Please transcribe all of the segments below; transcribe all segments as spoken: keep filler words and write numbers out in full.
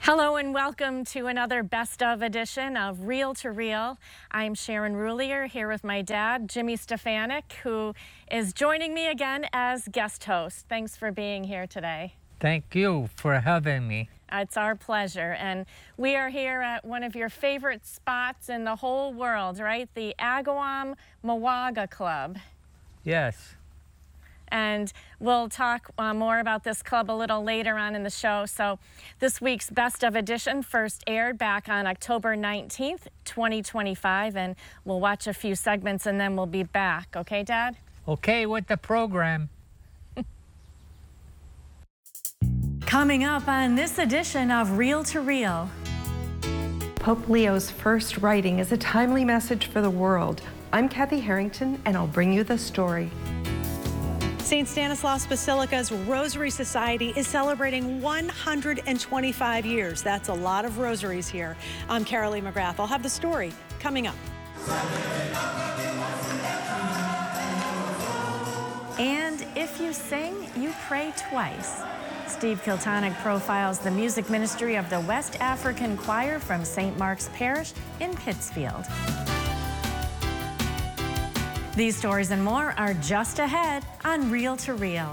Hello and welcome to another best of edition of Reel to Reel. I'm Sharon Rulier here with my dad, Jimmy Stefanik, who is joining me again as guest host. Thanks for being here today. Thank you for having me. It's our pleasure. And we are here at one of your favorite spots in the whole world, right? The Agawam Mawaga Club. Yes. And we'll talk uh, more about this club a little later on in the show. So this week's Best of Edition first aired back on October nineteenth, twenty twenty-five, and we'll watch a few segments and then we'll be back. Okay, Dad? Okay with the program. Coming up on this edition of Reel to Reel. Pope Leo's first writing is a timely message for the world. I'm Kathy Harrington, and I'll bring you the story. Saint Stanislaus Basilica's Rosary Society is celebrating one hundred twenty-five years. That's a lot of rosaries here. I'm Carolee McGrath. I'll have the story coming up. And if you sing, you pray twice. Steve Kiltonick profiles the music ministry of the West African Choir from Saint Mark's Parish in Pittsfield. These stories and more are just ahead on Reel to Reel.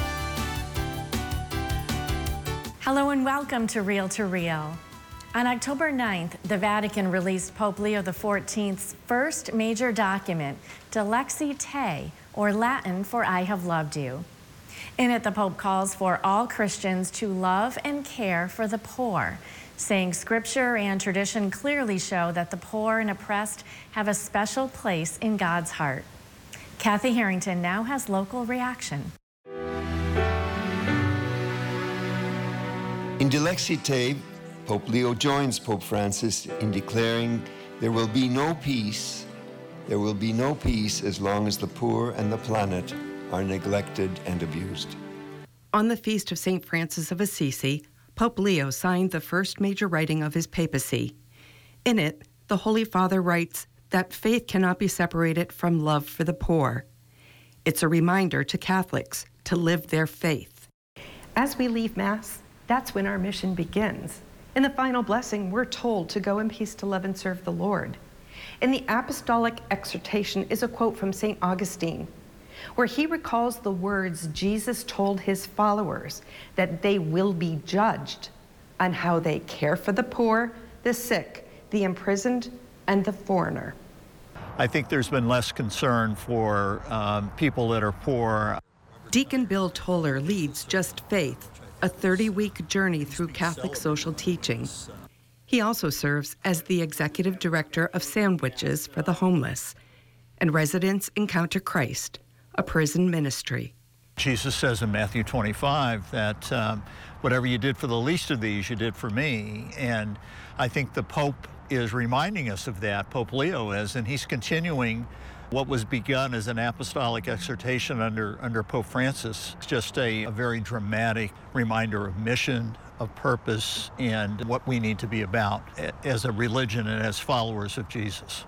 Hello and welcome to Reel to Reel. On October ninth, the Vatican released Pope Leo the fourteenth's first major document, Dilexi Te, or Latin for I have loved you. In it, the Pope calls for all Christians to love and care for the poor, saying scripture and tradition clearly show that the poor and oppressed have a special place in God's heart. Kathy Harrington now has local reaction. In Dilexi Te, Pope Leo joins Pope Francis in declaring there will be no peace, there will be no peace as long as the poor and the planet are neglected and abused. On the feast of Saint Francis of Assisi, Pope Leo signed the first major writing of his papacy. In it, the Holy Father writes that faith cannot be separated from love for the poor. It's a reminder to Catholics to live their faith. As we leave Mass, that's when our mission begins. In the final blessing, we're told to go in peace to love and serve the Lord. In the apostolic exhortation is a quote from Saint Augustine, where he recalls the words Jesus told his followers that they will be judged on how they care for the poor, the sick, the imprisoned, and the foreigner. I think there's been less concern for um, people that are poor. Deacon Bill Toller leads Just Faith, a thirty-week journey through Catholic social teaching. He also serves as the executive director of Sandwiches for the Homeless, and Residents Encounter Christ, a prison ministry. Jesus says in Matthew twenty-five that um, whatever you did for the least of these, you did for me. And I think the Pope is reminding us of that, Pope Leo is, and he's continuing what was begun as an apostolic exhortation under, under Pope Francis. It's just a, a very dramatic reminder of mission, of purpose, and what we need to be about as a religion and as followers of Jesus.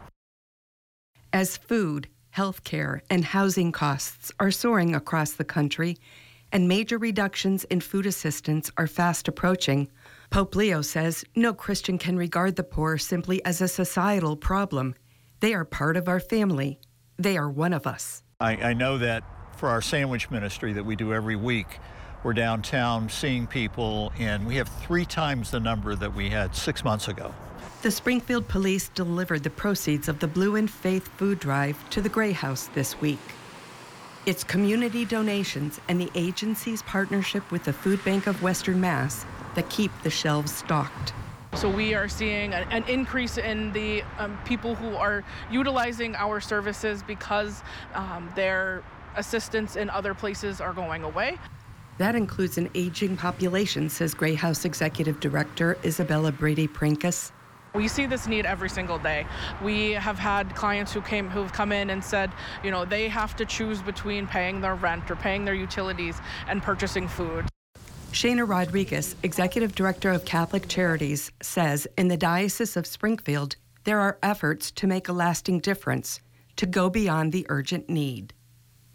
As food, healthcare, and housing costs are soaring across the country, and major reductions in food assistance are fast approaching, Pope Leo says no Christian can regard the poor simply as a societal problem. They are part of our family. They are one of us. I, I know that for our sandwich ministry that we do every week, we're downtown seeing people, and we have three times the number that we had six months ago. The Springfield Police delivered the proceeds of the Blue in Faith food drive to the Gray House this week. It's community donations and the agency's partnership with the Food Bank of Western Mass that keep the shelves stocked. So we are seeing an, an increase in the um, people who are utilizing our services because um, their assistance in other places are going away. That includes an aging population, says Gray House Executive Director Isabella Brady-Princas. We see this need every single day. We have had clients who came, who've come in and said, you know, they have to choose between paying their rent or paying their utilities and purchasing food. Shana Rodriguez, Executive Director of Catholic Charities, says in the Diocese of Springfield, there are efforts to make a lasting difference, to go beyond the urgent need.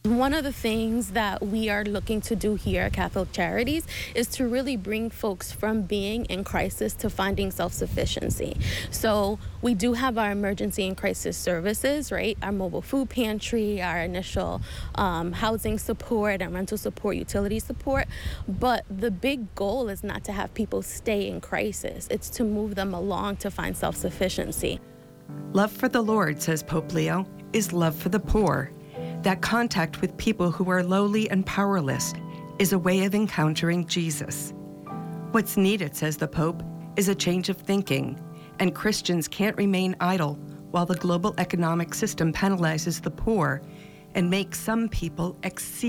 One of the things that we are looking to do here at Catholic Charities is to really bring folks from being in crisis to finding self-sufficiency. So we do have our emergency and crisis services, right? Our mobile food pantry, our initial um, housing support and rental support, utility support. But the big goal is not to have people stay in crisis. It's to move them along to find self-sufficiency. Love for the Lord, says Pope Leo, is love for the poor. That contact with people who are lowly and powerless is a way of encountering Jesus. What's needed, says the Pope, is a change of thinking, and Christians can't remain idle while the global economic system penalizes the poor and makes some people exceed